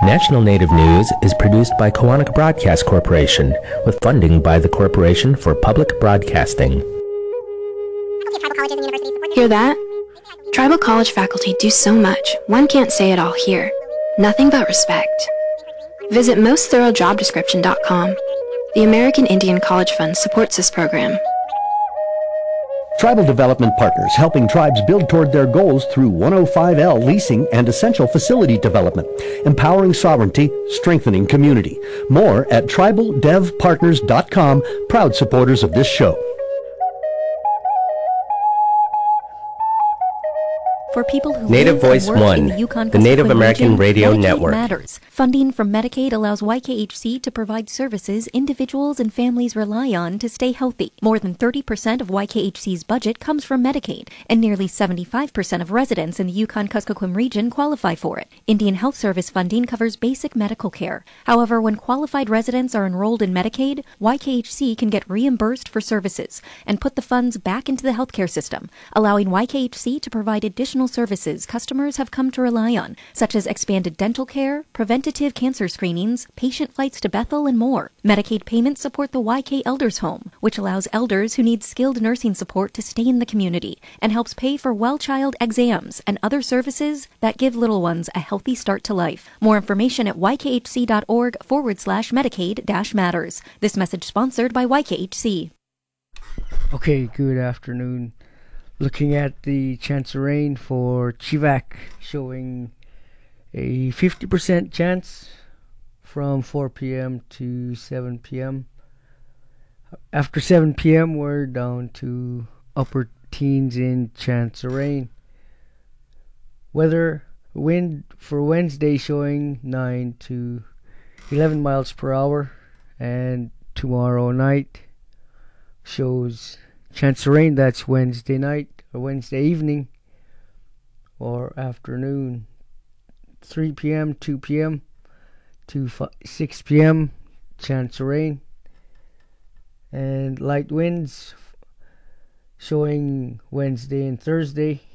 National Native News is produced by Koahnic Broadcast Corporation with funding by the Corporation for Public Broadcasting. Hear that? Tribal college faculty do so much, one can't say it all here. Nothing but respect. Visit mostthoroughdjobdescription.com. The American Indian College Fund supports this program. Tribal Development Partners, helping tribes build toward their goals through 105L leasing and essential facility development, empowering sovereignty, strengthening community. More at tribaldevpartners.com, proud supporters of this show. For people who Native live Voice and work One, in the Yukon the Native Kuskokwim American region, Radio Medicaid Network. matters. Funding from Medicaid allows YKHC to provide services individuals and families rely on to stay healthy. More than 30% of YKHC's budget comes from Medicaid, and nearly 75% of residents in the Yukon Kuskokwim region qualify for it. Indian Health Service funding covers basic medical care. However, when qualified residents are enrolled in Medicaid, YKHC can get reimbursed for services and put the funds back into the healthcare system, allowing YKHC to provide additional services customers have come to rely on, such as expanded dental care, preventative cancer screenings, patient flights to Bethel, and more. Medicaid payments support the YK Elders Home, which allows elders who need skilled nursing support to stay in the community and helps pay for well-child exams and other services that give little ones a healthy start to life. More information at ykhc.org/Medicaid-matters. This message sponsored by YKHC. Okay, good afternoon. Looking at the chance of rain for Chivak, showing a 50% chance from 4 p.m. to 7 p.m. After 7 p.m., we're down to upper teens in chance of rain. Wind for Wednesday showing 9 to 11 miles per hour, and tomorrow night shows chance of rain. That's Wednesday night or Wednesday evening or afternoon, 3 p.m., 2 p.m. to 6 p.m. chance of rain, and light winds showing Wednesday and Thursday